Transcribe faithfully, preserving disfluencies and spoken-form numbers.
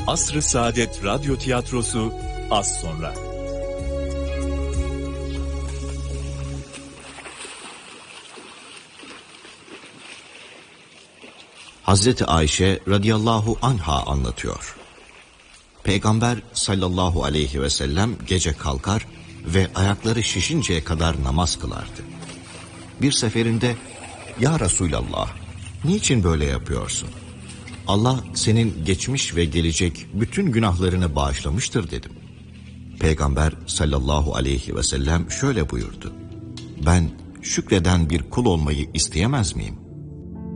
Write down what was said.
Asr-ı Saadet Radyo Tiyatrosu az sonra. Hazreti Ayşe radıyallahu anha anlatıyor. Peygamber sallallahu aleyhi ve sellem gece kalkar ve ayakları şişinceye kadar namaz kılardı. Bir seferinde, "Ya Resulallah, niçin böyle yapıyorsun? Allah senin geçmiş ve gelecek bütün günahlarını bağışlamıştır," dedim. Peygamber sallallahu aleyhi ve sellem şöyle buyurdu: "Ben şükreden bir kul olmayı isteyemez miyim?"